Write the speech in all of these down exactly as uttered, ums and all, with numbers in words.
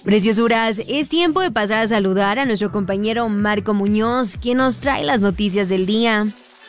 Preciosuras, es tiempo de pasar a saludar a nuestro compañero Marco Muñoz, quien nos trae las noticias del día.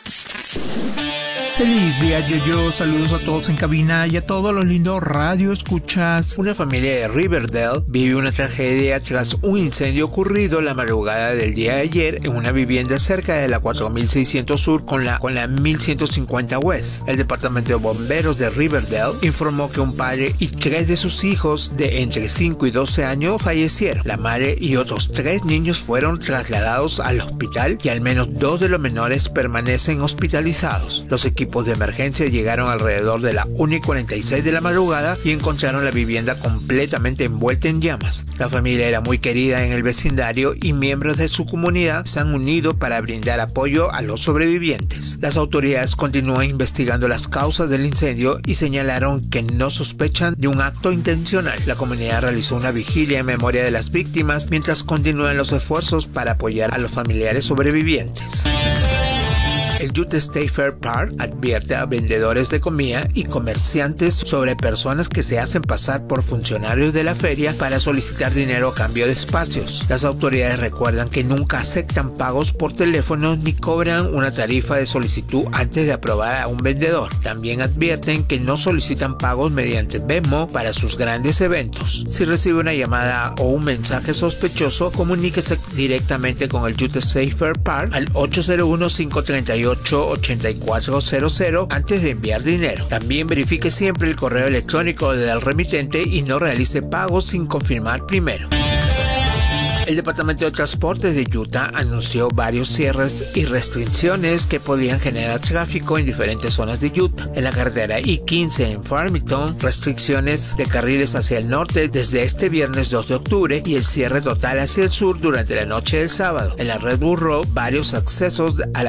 Feliz día, yo-yo. Saludos a todos en cabina y a todos los lindos radio escuchas. Una familia de Riverdale vive una tragedia tras un incendio ocurrido la madrugada del día de ayer en una vivienda cerca de la cuatro mil seiscientos Sur con la, con la mil ciento cincuenta West. El departamento de bomberos de Riverdale informó que un padre y tres de sus hijos de entre cinco y doce años fallecieron. La madre y otros tres niños fueron trasladados al hospital y al menos dos de los menores permanecen hospitalizados. Los equipos de emergencia llegaron alrededor de la una y cuarenta y seis de la madrugada y encontraron la vivienda completamente envuelta en llamas. La familia era muy querida en el vecindario y miembros de su comunidad se han unido para brindar apoyo a los sobrevivientes. Las autoridades continúan investigando las causas del incendio y señalaron que no sospechan de un acto intencional. La comunidad realizó una vigilia en memoria de las víctimas mientras continúan los esfuerzos para apoyar a los familiares sobrevivientes. El Utah State Fair Park advierte a vendedores de comida y comerciantes sobre personas que se hacen pasar por funcionarios de la feria para solicitar dinero a cambio de espacios. Las autoridades recuerdan que nunca aceptan pagos por teléfono ni cobran una tarifa de solicitud antes de aprobar a un vendedor. También advierten que no solicitan pagos mediante Venmo para sus grandes eventos. Si recibe una llamada o un mensaje sospechoso, comuníquese directamente con el Utah State Fair Park al ocho cero uno, cinco tres ocho, ocho cuatro cero cero antes de enviar dinero. También verifique siempre el correo electrónico del remitente y no realice pagos sin confirmar primero. El Departamento de Transportes de Utah anunció varios cierres y restricciones que podrían generar tráfico en diferentes zonas de Utah. En la carretera I quince en Farmington, restricciones de carriles hacia el norte desde este viernes dos de octubre y el cierre total hacia el sur durante la noche del sábado. En la Redwood Road, varios accesos a la